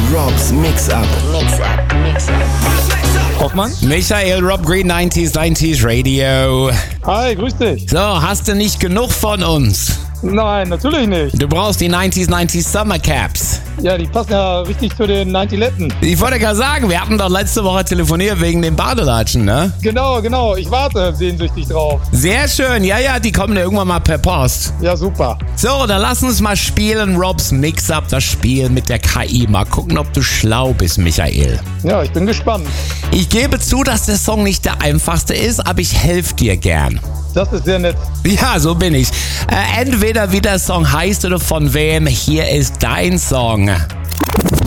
Robs Mix-Up. Hoffmann? Michael, Rob Green, 90s Radio. Hi, grüß dich. So, hast du nicht genug von uns? Nein, natürlich nicht. Du brauchst die 90s Summer Caps. Ja, die passen ja richtig zu den 90 Letten. Ich wollte gerade sagen, wir hatten doch letzte Woche telefoniert wegen den Badelatschen, ne? Genau. Ich warte sehnsüchtig drauf. Sehr schön. Ja, die kommen ja irgendwann mal per Post. Ja, super. So, dann lass uns mal spielen. Robs Mix-Up, das Spiel mit der KI. Mal gucken, ob du schlau bist, Michael. Ja, ich bin gespannt. Ich gebe zu, dass der Song nicht der einfachste ist, aber ich helfe dir gern. Das ist sehr nett. Ja, so bin ich. Entweder wie der Song heißt oder von wem. Hier ist dein Song.